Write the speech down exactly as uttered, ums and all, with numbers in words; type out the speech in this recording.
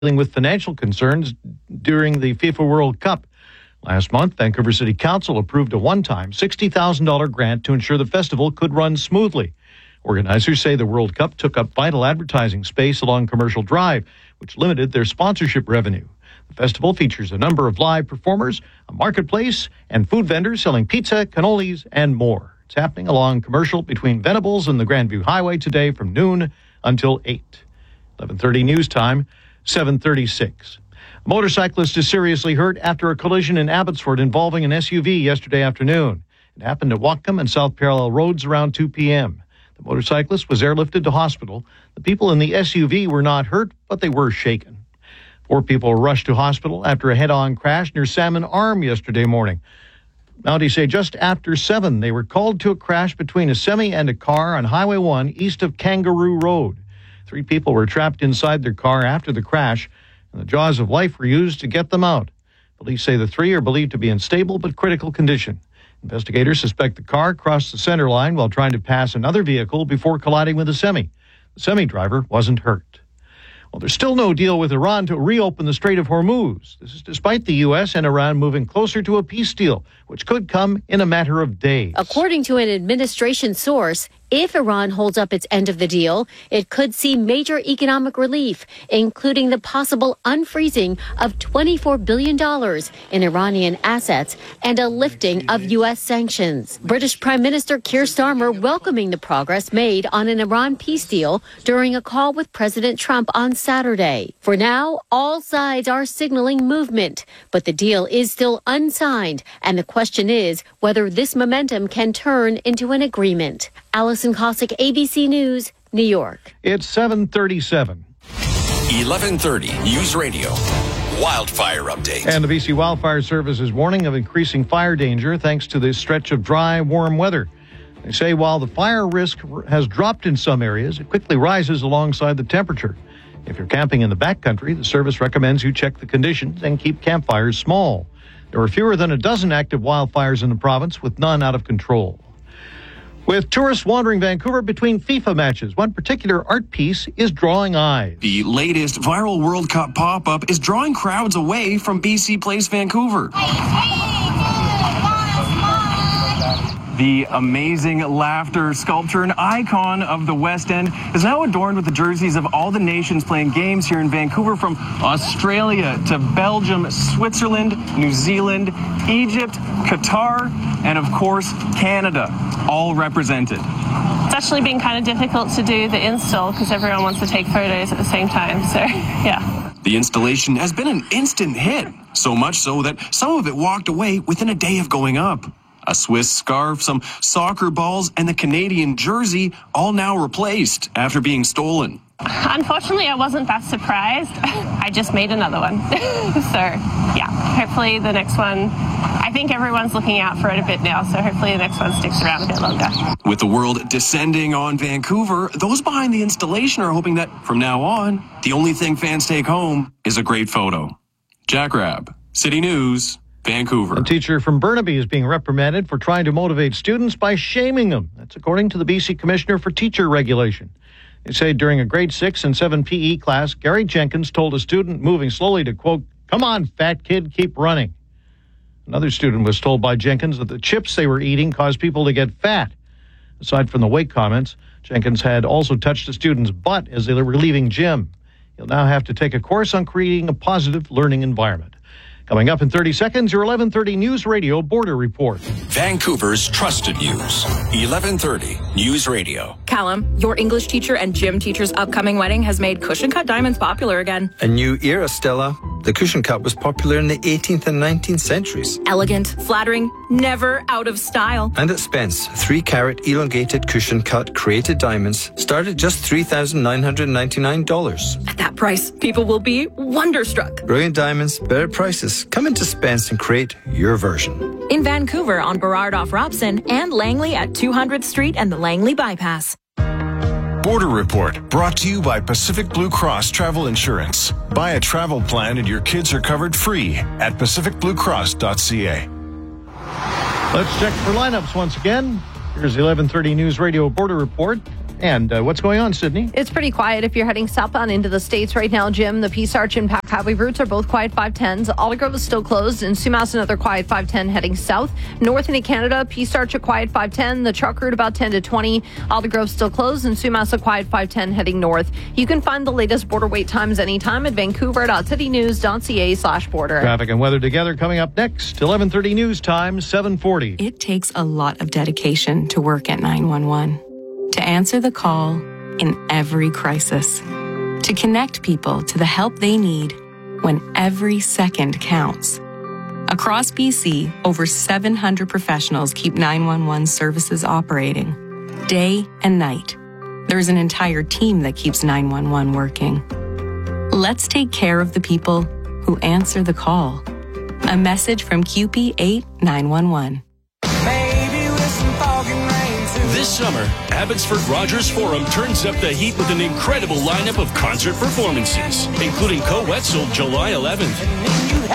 dealing with financial concerns during the FIFA World Cup. Last month, Vancouver City Council approved a one-time sixty thousand dollars grant to ensure the festival could run smoothly. Organizers say the World Cup took up vital advertising space along Commercial Drive, which limited their sponsorship revenue. The festival features a number of live performers, a marketplace, and food vendors selling pizza, cannolis, and more. It's happening along Commercial between Venables and the Grandview Highway today from noon until eight. eleven thirty news time, seven thirty-six. A motorcyclist is seriously hurt after a collision in Abbotsford involving an S U V yesterday afternoon. It happened at Whatcom and South Parallel Roads around two p.m. The motorcyclist was airlifted to hospital. The people in the S U V were not hurt, but they were shaken. Four people were rushed to hospital after a head-on crash near Salmon Arm yesterday morning. Mounties say just after seven, they were called to a crash between a semi and a car on Highway one east of Kangaroo Road. Three people were trapped inside their car after the crash, and the jaws of life were used to get them out. Police say the three are believed to be in stable but critical condition. Investigators suspect the car crossed the center line while trying to pass another vehicle before colliding with a semi. The semi driver wasn't hurt. Well, there's still no deal with Iran to reopen the Strait of Hormuz. This is despite the U S and Iran moving closer to a peace deal, which could come in a matter of days. According to an administration source, if Iran holds up its end of the deal, it could see major economic relief, including the possible unfreezing of twenty-four billion dollars in Iranian assets and a lifting of U S sanctions. British Prime Minister Keir Starmer welcoming the progress made on an Iran peace deal during a call with President Trump on Saturday. For now, all sides are signaling movement, but the deal is still unsigned, and the question is whether this momentum can turn into an agreement. Allison Cossack, A B C News, New York. It's seven thirty-seven. eleven thirty News Radio. Wildfire update. And the B C Wildfire Service is warning of increasing fire danger thanks to this stretch of dry, warm weather. They say while the fire risk has dropped in some areas, it quickly rises alongside the temperature. If you're camping in the backcountry, the service recommends you check the conditions and keep campfires small. There are fewer than a dozen active wildfires in the province, with none out of control. With tourists wandering Vancouver between FIFA matches, one particular art piece is drawing eyes. The latest viral World Cup pop-up is drawing crowds away from B C Place Vancouver. The amazing laughter sculpture, an icon of the West End, is now adorned with the jerseys of all the nations playing games here in Vancouver, from Australia to Belgium, Switzerland, New Zealand, Egypt, Qatar, and of course, Canada, all represented. It's actually been kind of difficult to do the install because everyone wants to take photos at the same time, so yeah. The installation has been an instant hit, so much so that some of it walked away within a day of going up. A Swiss scarf, some soccer balls, and the Canadian jersey all now replaced after being stolen. Unfortunately, I wasn't that surprised. I just made another one. So, yeah, hopefully the next one, I think everyone's looking out for it a bit now, so hopefully the next one sticks around a bit longer. With the world descending on Vancouver, those behind the installation are hoping that from now on, the only thing fans take home is a great photo. Jack Rabb, City News, Vancouver. A teacher from Burnaby is being reprimanded for trying to motivate students by shaming them. That's according to the B C Commissioner for Teacher Regulation. They say during a grade six and seven P E class, Gary Jenkins told a student moving slowly to, quote, "Come on, fat kid, keep running." Another student was told by Jenkins that the chips they were eating caused people to get fat. Aside from the weight comments, Jenkins had also touched a student's butt as they were leaving gym. He'll now have to take a course on creating a positive learning environment. Coming up in thirty seconds, your eleven thirty News Radio Border Report. Vancouver's trusted news. eleven thirty News Radio. Callum, your English teacher and gym teacher's upcoming wedding has made cushion cut diamonds popular again. A new era, Stella. The cushion cut was popular in the eighteenth and nineteenth centuries. Elegant, flattering, never out of style. And at Spence, three carat elongated cushion cut created diamonds start at just three thousand nine hundred ninety-nine dollars. At that price, people will be wonderstruck. Brilliant diamonds, better prices. Come into Spence and create your version. In Vancouver on Burrard off Robson and Langley at two hundredth Street and the Langley Bypass. Border Report, brought to you by Pacific Blue Cross Travel Insurance. Buy a travel plan and your kids are covered free at pacific blue cross dot c a. Let's check for lineups once again. Here's the eleven thirty News Radio Border Report. And uh, what's going on, Sydney? It's pretty quiet if you're heading southbound into the States right now, Jim. The Peace Arch and Pack Highway routes are both quiet five tens. Aldergrove is still closed, and Sumas another quiet five ten heading south. North into Canada, Peace Arch a quiet five ten. The truck route about ten to twenty. Aldergrove still closed, and Sumas a quiet five ten heading north. You can find the latest border wait times anytime at vancouver.citynews.ca slash border. Traffic and weather together coming up next. eleven thirty news time, seven forty. It takes a lot of dedication to work at nine one one. To answer the call in every crisis. To connect people to the help they need when every second counts. Across B C, over seven hundred professionals keep nine one one services operating, day and night. There's an entire team that keeps nine one one working. Let's take care of the people who answer the call. A message from Q P eight nine one one. This summer, Abbotsford Rogers Forum turns up the heat with an incredible lineup of concert performances, including Co Wetzel July eleventh.